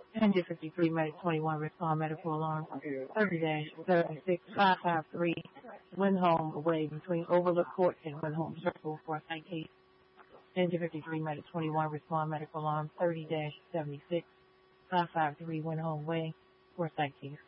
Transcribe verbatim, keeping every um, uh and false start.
Engine fifty-three, Medic twenty-one, respond medical alarm thirty dash seventy-six, five five three, Windholm away between Overlook Court and Windholm Circle for a site case. Engine fifty-three, Medic twenty-one, respond medical alarm thirty dash seventy-six, five five three, Windholm Way for a site case.